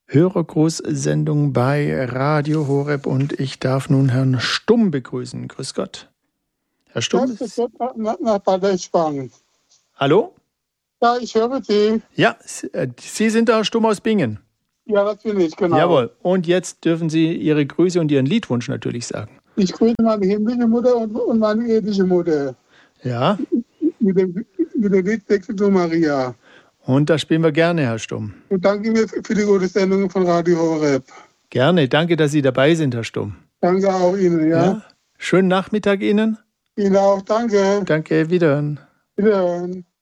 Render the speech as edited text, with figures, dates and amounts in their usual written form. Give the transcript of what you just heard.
Hörergrußsendung bei Radio Horeb und ich darf nun Herrn Stumm begrüßen. Grüß Gott. Herr Stumm. Nach Bad Eschwang. Hallo? Ja, ich höre Sie. Ja, Sie sind der Herr Stumm aus Bingen. Ja, das bin ich, genau. Jawohl. Und jetzt dürfen Sie Ihre Grüße und Ihren Liedwunsch natürlich sagen. Ich grüße meine himmlische Mutter und meine irdische Mutter. Ja. Mit dem Liedtext zu Maria. Und das spielen wir gerne, Herr Stumm. Und danke mir für die gute Sendung von Radio Horeb. Gerne. Danke, dass Sie dabei sind, Herr Stumm. Danke auch Ihnen, ja. Schönen Nachmittag Ihnen. Ihnen auch, danke. Danke, wiederhören. Wiederhören.